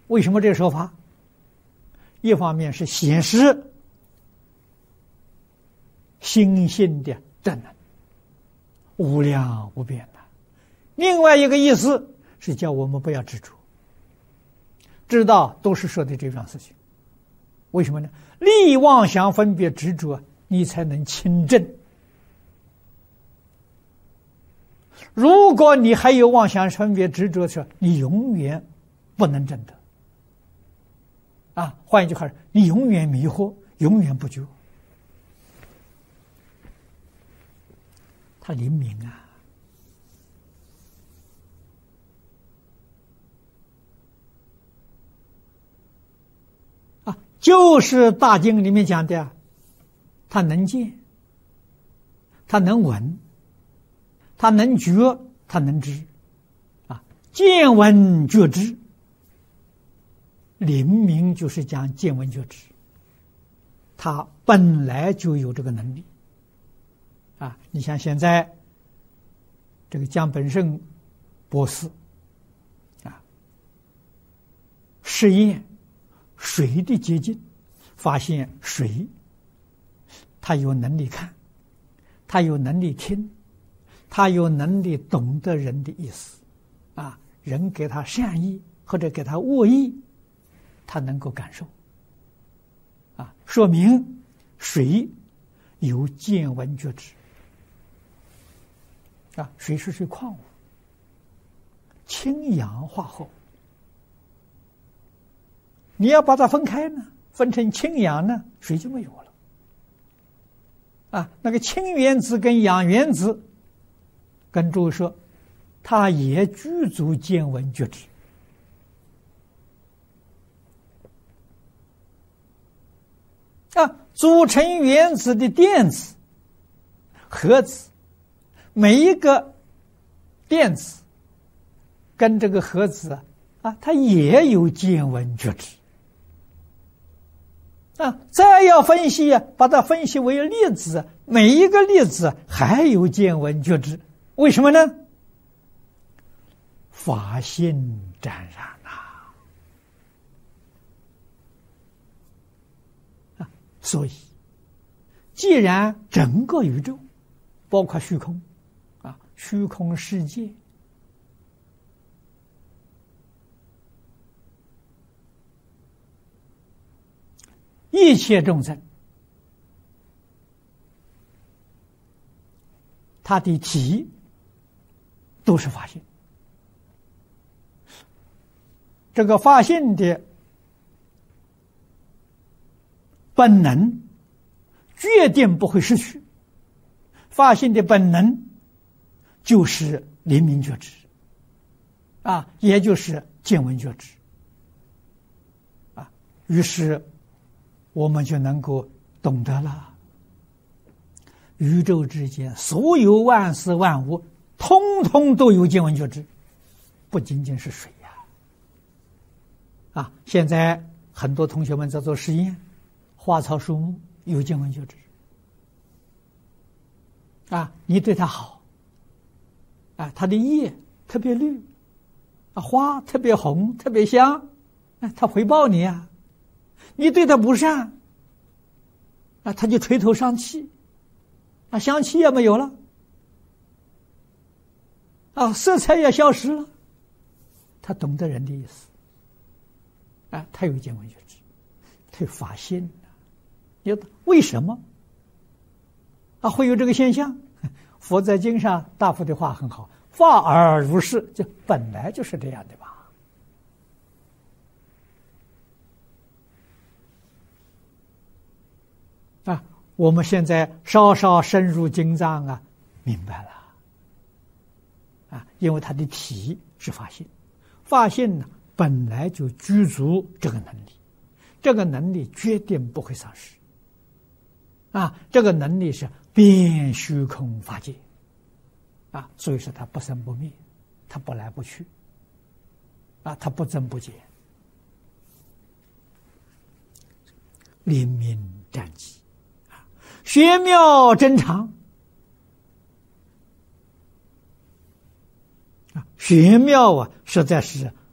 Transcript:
为什么这个说法？一方面是显示心性的正能，无量无边的；另外一个意思是叫我们不要执着，知道都是说的这桩事情。为什么呢？利妄想分别执着，你才能清正。如果你还有妄想分别执着的时候，你永远不能证得。换一句话，你永远迷惑，永远不觉。他灵敏就是大经里面讲的，他能见，他能闻，他能觉，他能知，见闻觉知，灵明就是讲见闻觉知，他本来就有这个能力。你像现在这个江本胜博士实验水的结晶，发现水他有能力看，他有能力听，他有能力懂得人的意思人给他善意或者给他恶意，他能够感受说明水有见闻觉知水是属于矿物，氢氧化合物，你要把它分开呢，分成氢氧呢，水就没有了那个氢原子跟氧原子，跟诸位说，它也具足见闻觉知组成原子的电子核子，每一个电子跟这个核子它也有见闻觉知再要分析把它分析为粒子，每一个粒子还有见闻觉知，为什么呢？法性沾染所以既然整个宇宙包括虚空虚空世界一切众生，他的体都是法性，这个法性的本能决定不会失去，法性的本能就是灵明觉知也就是见闻觉知于是我们就能够懂得了，宇宙之间所有万事万物通通都有见闻觉知，不仅仅是水现在很多同学们在做实验，花草树木有见闻觉知你对它好它的叶特别绿花特别红特别香它回报你你对它不善它就垂头丧气香气也没有了色彩也消失了，他懂得人的意思他有见闻觉知，他有法性为什么会有这个现象？佛在经上大佛的话很好，法而如是，就本来就是这样的吧我们现在稍稍深入经藏明白了因为它的体是法性，法性呢本来就具足这个能力，这个能力决定不会丧失这个能力是遍虚空法界所以说它不生不灭，它不来不去它不增不减，灵明湛极玄妙真常玄妙实在是